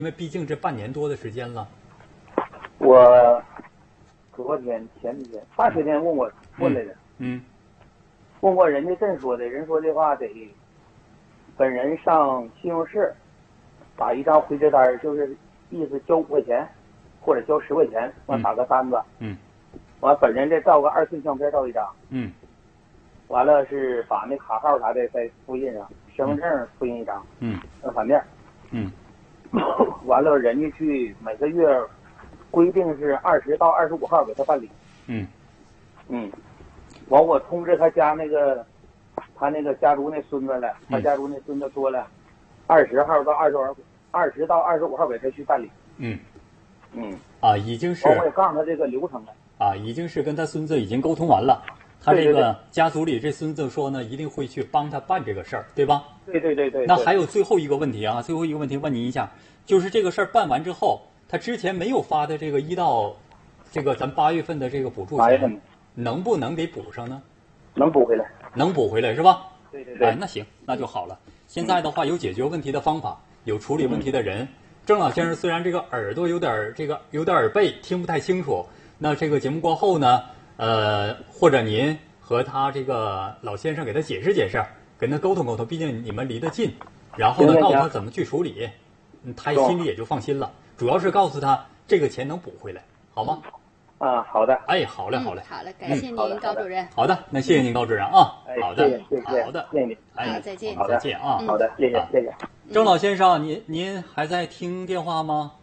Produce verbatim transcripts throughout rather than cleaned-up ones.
因为毕竟这半年多的时间了。 我昨天前几天大前天问我问来的， 嗯， 问过人家这么说的，人说的话得本人上信用社打一张回执单，就是意思交五块钱或者交十块钱，完打个单子， 嗯， 完本人再照个二寸相片照一张， 嗯， 完了是把那卡号啥的再复印上，身份证复印一张， 嗯， 正反面， 嗯， 完了人家去每个月规定是二十到二十五号给他办理， 嗯， 嗯，完我通知他家那个他那个家族那孙子了，他家族那孙子说了，二十号到二十二二十到二十五号给他去办理， 嗯， 嗯， 啊，已经是我也告诉他这个流程了， 啊，已经是跟他孙子已经沟通完了。他这个家族里这孙子说呢，一定会去帮他办这个事儿，对吧？ 对对对对。 那还有最后一个问题啊，最后一个问题问您一下，就是这个事儿办完之后，他之前没有发的这个一到这个咱八月份的这个补助钱，能不能给补上呢？ 能补回来， 能补回来是吧？ 对对对。 哎，那行，那就好了。现在的话有解决问题的方法，有处理问题的人。郑老先生虽然这个耳朵有点这个有点耳背，听不太清楚，那这个节目过后呢？呃，或者您和他这个老先生给他解释解释，跟他沟通沟通，毕竟你们离得近，然后呢，告诉他怎么去处理，他心里也就放心了。主要是告诉他这个钱能补回来，好吗？ 啊，好的。 哎，好嘞，好嘞， 嗯、好嘞，感谢您，高主任。 好的，那谢谢您，高主任啊。 哎、 好的， 谢谢，谢谢， 好的， 谢谢您。 哎， 再见， 好的， 再见啊。 好的，谢谢，谢谢。 郑老先生，您您还在听电话吗？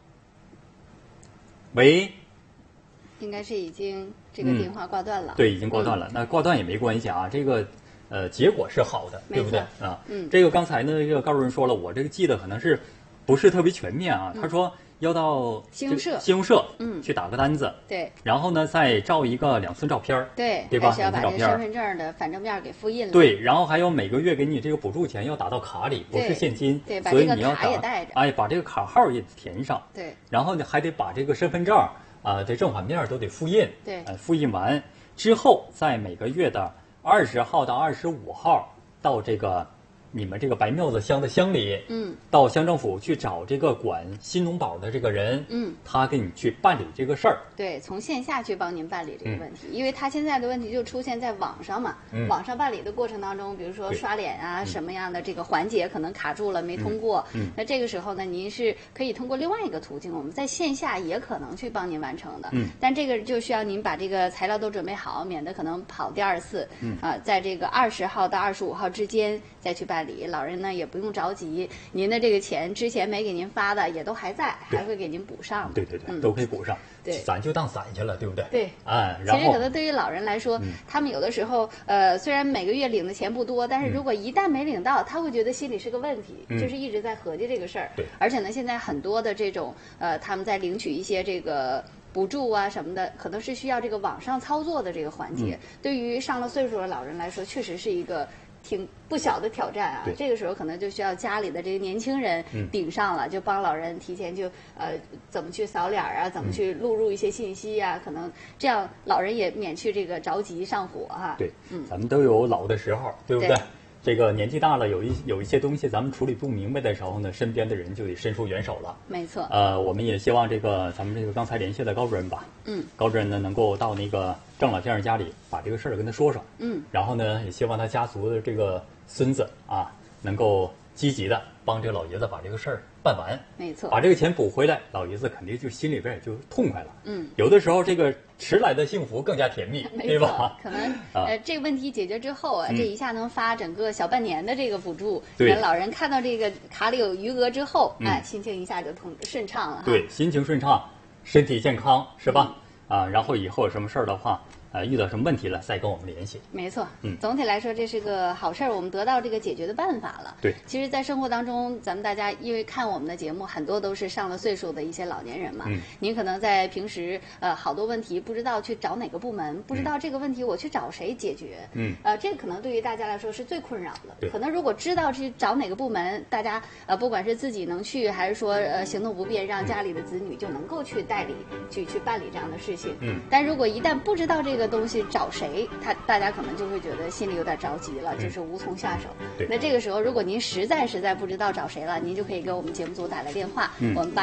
喂。 应该是已经这个电话挂断了。 嗯、对，已经挂断了。嗯、那挂断也没关系啊，这个呃结果是好的，对不对啊？ 嗯。 这个刚才呢，这个高主任说了，我这个记得可能是不是特别全面啊？ 嗯、 他说要到信用社， 信用社嗯去打个单子， 对。 然后呢，再照一个两寸照片， 对， 对吧？ 是要把这个身份证的反正面给复印了。 对，然后还有每个月给你这个补助钱要打到卡里，不是现金。 对， 所以你要把这个卡也带着。 哎，把这个卡号也填上。 对。 然后呢，还得把这个身份证。啊，这正反面都得复印， 对， 呃，复印完之后，在每个月的二十号到二十五号到这个你们这个白庙子乡的乡里， 嗯， 到乡政府去找这个管新农保的这个人， 嗯， 他给你去办理这个事儿， 对，从线下去帮您办理这个问题，嗯、因为他现在的问题就出现在网上嘛， 嗯、 网上办理的过程当中，比如说刷脸啊，什么样的这个环节可能卡住了没通过， 嗯， 那这个时候呢，您是可以通过另外一个途径，我们在线下也可能去帮您完成的， 嗯， 但这个就需要您把这个材料都准备好，免得可能跑第二次， 嗯啊，在这个二十号到二十五号之间再去办理，老人呢也不用着急，您的这个钱之前没给您发的也都还在，还会给您补上， 对对对， 嗯、 都可以补上， 对， 咱就当散去了，对不对？ 对， 哎，然后其实可能对于老人来说， 嗯、 他们有的时候，呃，虽然每个月领的钱不多，但是如果一旦没领到，他会觉得心里是个问题， 嗯、 就是一直在合计这个事儿。 对， 而且呢，现在很多的这种，呃，他们在领取一些这个补助啊什么的，可能是需要这个网上操作的这个环节， 嗯、 对于上了岁数的老人来说，确实是一个挺不小的挑战啊！这个时候可能就需要家里的这个年轻人顶上了， 嗯、 就帮老人提前就呃怎么去扫脸啊，怎么去录入一些信息啊，嗯、可能这样老人也免去这个着急上火哈、啊。 对， 嗯， 咱们都有老的时候，对不对？ 对这个年纪大了，有一有一些东西咱们处理不明白的时候呢，身边的人就得伸出援手了。 没错。 呃，我们也希望这个咱们这个刚才联系的高主任吧， 嗯， 高主任呢能够到那个郑老先生家里把这个事儿跟他说说， 嗯， 然后呢也希望他家族的这个孙子啊能够积极的帮这个老爷子把这个事儿办完。 没错。 把这个钱补回来，老爷子肯定就心里边也就痛快了。 嗯， 有的时候这个迟来的幸福更加甜蜜，对吧？ 可能呃这个问题解决之后啊， 嗯、 这一下能发整个小半年的这个补助， 对， 老人看到这个卡里有余额之后， 嗯、 哎，心情一下就通顺畅了哈。 对，心情顺畅，身体健康，是吧？嗯、啊，然后以后有什么事儿的话。呃，遇到什么问题了，再跟我们联系。 没错， 嗯， 总体来说这是个好事儿，我们得到这个解决的办法了。 对， 其实，在生活当中，咱们大家因为看我们的节目，很多都是上了岁数的一些老年人嘛。 嗯， 您可能在平时呃好多问题不知道去找哪个部门，不知道这个问题我去找谁解决。 嗯， 呃，这个可能对于大家来说是最困扰的。 对， 可能如果知道去找哪个部门，大家呃不管是自己能去，还是说呃行动不便，让家里的子女就能够去代理去去办理这样的事情。 嗯， 但如果一旦不知道这个东西找谁。谁，他大家可能就会觉得心里有点着急了，就是无从下手。 对， 那这个时候，如果您实在实在不知道找谁了，您就可以给我们节目组打来电话， 嗯、 我们把。